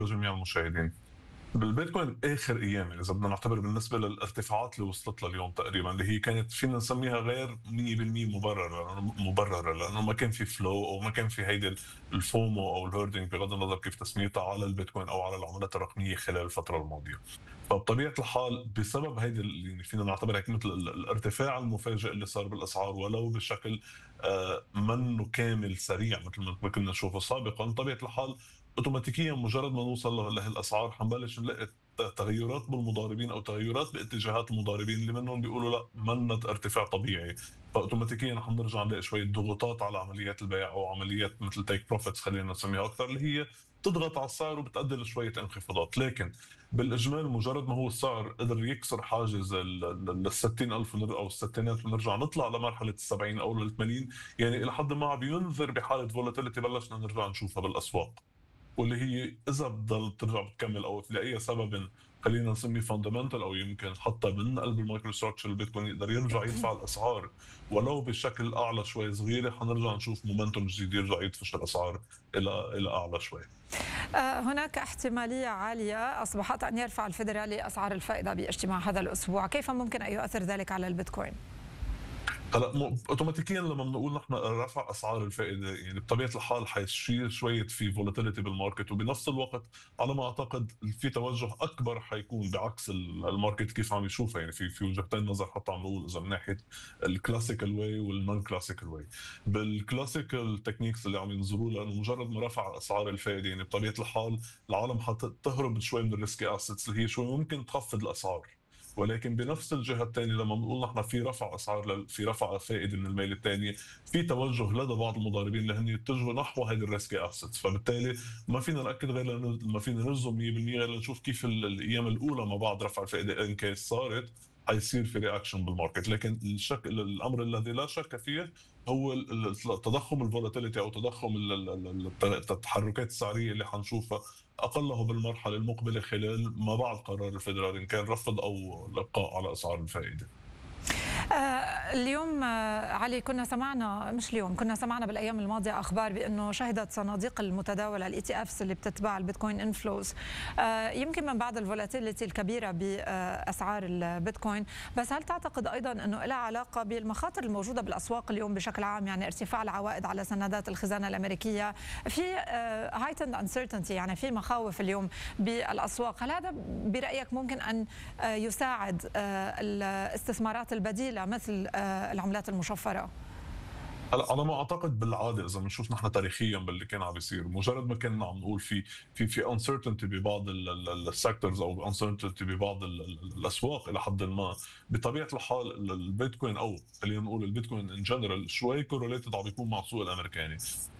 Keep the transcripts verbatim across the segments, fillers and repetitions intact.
جميع المشاهدين. بالبيتكوين اخر ايام، اذا بدنا نعتبر بالنسبه للارتفاعات اللي وصلت لها اليوم تقريبا، اللي هي كانت فينا نسميها غير مية بالمية مبرره مبرره لانه ما كان في فلو او ما كان في هيدي الفومو او الهوردنج بغض النظر كيف تسميتها على البيتكوين او على العملات الرقميه خلال الفتره الماضيه. فبطبيعه الحال بسبب هيدي اللي فينا نعتبرها هيك مثل ال- الارتفاع المفاجئ اللي صار بالاسعار ولو بشكل آه، منه كامل سريع مثل ما كنا نشوفه سابقا، بطبيعه الحال اوتوماتيكيا مجرد ما نوصل لهالاسعار حنبلش نلاقي تغيرات بالمضاربين او تغيرات باتجاهات المضاربين اللي منهم بيقولوا لا منت ارتفاع طبيعي، فاوتوماتيكيا حنرجع نلاقي شويه ضغوطات على عمليات البيع او عمليات مثل تيك بروفيتس خلينا نسميها اكثر، اللي هي تضغط على السعر وبتؤدي لشويه انخفاضات. لكن بالاجمال مجرد ما هو السعر قدر يكسر حاجز ال ستين ألف او الستينات ونرجع نطلع لمرحله ال سبعين او ال ثمانين، يعني الى حد ما بينذر بحاله فولاتيليتي بلشنا نرجع نشوفها بالاسواق، واللي هي اذا بتضل ترجع بتكمل او لاي سبب خلينا نسميه فاندمنتال او يمكن حتى من قلب المايكرو ستراكشر البيتكوين يقدر يرجع يدفع الاسعار ولو بشكل اعلى شوي صغيره، حنرجع نشوف مومنتوم جديد يرجع يدفش الاسعار الى الى اعلى شوي. آه، هناك احتمالية عالية أصبحت أن يرفع الفيدرالي أسعار الفائدة باجتماع هذا الأسبوع، كيف ممكن أن يؤثر ذلك على البيتكوين؟ هلا م- اوتوماتيكيا لما بنقول نحن رفع اسعار الفائده يعني بطبيعه الحال حيصير شويه في فولاتيليتي بالماركت، وبنفس الوقت على ما اعتقد في توجه اكبر حيكون بعكس ال- الماركت كيف عم يشوفها، يعني في في وجهتين نظر حتى عم نقول اذا من ناحيه الكلاسيكال واي والنون كلاسيكال واي. بالكلاسيكال تكنيكس اللي عم ينظروا لها انه مجرد ما رفع اسعار الفائده يعني بطبيعه الحال العالم حتهرب شوي من الريسكي اسيتس اللي هي شوي ممكن تخفض الاسعار، ولكن بنفس الجهه الثانيه لما بنقول نحن في رفع اسعار لل... في رفع فائده من الميل الثانيه، في توجه لدى بعض المضاربين اللي هن يتجهوا نحو هذه الريسكي اسيتس، فبالتالي ما فينا ناكد غير لانه ما فينا نجزم مية بالمية غير لنشوف كيف ال... الايام الاولى ما بعد رفع الفائده ان كيس صارت حيصير في رياكشن بالماركت. لكن الشك الامر الذي لا شك فيه هو ال- ال- تضخم الفولاتيليتي او تضخم ال- ال- ال- التحركات السعريه اللي حنشوفها اقله بالمرحله المقبله خلال ما بعد قرار الفدرالي ان كان رفض او الابقاء على اسعار الفائده. آه، اليوم آه، علي كنا سمعنا، مش اليوم، كنا سمعنا بالايام الماضيه اخبار بانه شهدت صناديق المتداوله الاي تي افس اللي بتتبع البيتكوين انفلوز يمكن من بعد الفولاتيليتي الكبيره باسعار البيتكوين، بس هل تعتقد ايضا انه لها علاقه بالمخاطر الموجوده بالاسواق اليوم بشكل عام، يعني ارتفاع العوائد على سندات الخزانه الامريكيه، في هايتند انسرتينتي، يعني في مخاوف اليوم بالاسواق، هل هذا برايك ممكن ان آه، يساعد آه، الاستثمارات البديله مثل آه، العملات المشفرة؟ هلا على ما اعتقد بالعاده اذا بنشوف نحن تاريخيا باللي كان عم بيصير مجرد ما كنا عم نقول في في في انسرتينتي ببعض السيكتورز او انسرتينتي ببعض ال- ال- الاسواق الى حد ما، بطبيعه الحال ال- البيتكوين او خلينا نقول البيتكوين ان جنرال شوي كورليتد عم بيكون مع السوق الامريكاني.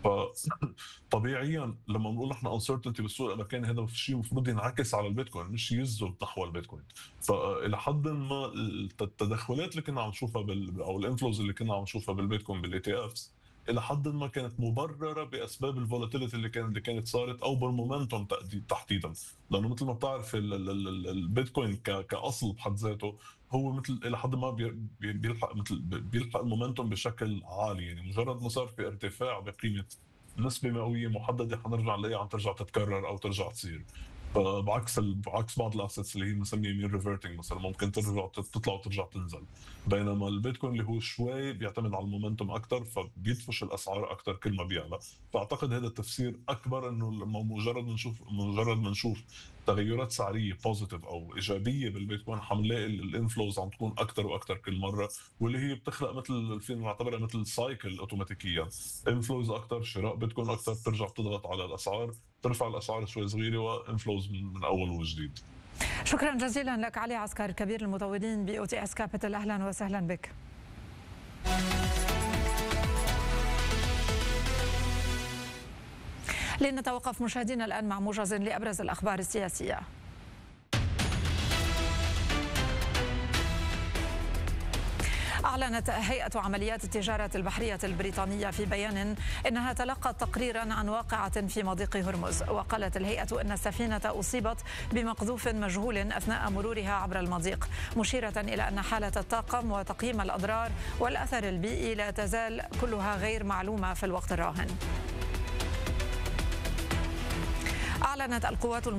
فطبيعيا لما بنقول نحن انسرتينتي بالسوق الامريكاني هذا الشيء المفروض ينعكس على البيتكوين مش يزب نحو البيتكوين. فالى حد ما التدخلات اللي كنا عم نشوفها بال او الانفلوز اللي كنا عم نشوفها بالبيتكوين بالاي تي افس الى حد ما كانت مبرره باسباب الفولاتيليتي اللي كانت اللي كانت صارت او بالمومنتوم تحديدا، لانه مثل ما بتعرف ال- ال- ال- البيتكوين ك- كاصل بحد ذاته هو مثل الى حد ما بي- بي- بيلحق مثل بيلحق المومنتوم بشكل عالي، يعني مجرد ما صار في ارتفاع بقيمه نسبه مئويه محدده حنرجع نلاقيها عم ترجع تتكرر او ترجع تصير. فبعكس ال... بعكس بعض الاسيتس اللي هي بنسميها مين ريفرتنج مثلا ممكن ترجع تطلع وترجع تنزل، بينما البيتكوين اللي هو شوي بيعتمد على المومنتوم اكثر فبيدفش الاسعار اكثر كل ما بيعلى. فاعتقد هذا التفسير اكبر انه لما مجرد ما نشوف مجرد ما نشوف تغيرات سعريه بوزيتيف او ايجابيه بالبيتكوين حنلاقي الانفلوز عم تكون اكثر واكثر كل مره، واللي هي بتخلق مثل فينا نعتبرها مثل سايكل اوتوماتيكيا، انفلوز اكثر شراء بيتكوين اكثر ترجع تضغط على الاسعار ترفع الاسعار شوي صغيره وانفلوز من, من اول وجديد. شكرا جزيلا لك علي عسكر، كبير المطورين بأو تي اس كابيتال، اهلا وسهلا بك. لنتوقف مشاهدينا الان مع موجز لابرز الاخبار السياسيه. أعلنت هيئة عمليات التجارة البحرية البريطانية في بيان إنها تلقت تقريرا عن واقعة في مضيق هرمز، وقالت الهيئة أن السفينة أصيبت بمقذوف مجهول أثناء مرورها عبر المضيق، مشيرة إلى أن حالة الطاقم وتقييم الأضرار والأثر البيئي لا تزال كلها غير معلومة في الوقت الراهن. أعلنت القوات